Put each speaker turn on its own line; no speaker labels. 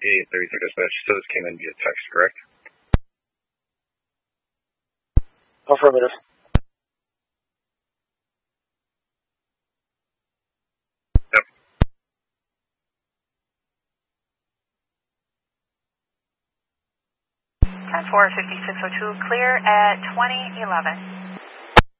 833 dispatch. So this came in via text, correct?
Affirmative.
Yep.
10-4, 5602, clear at 2011.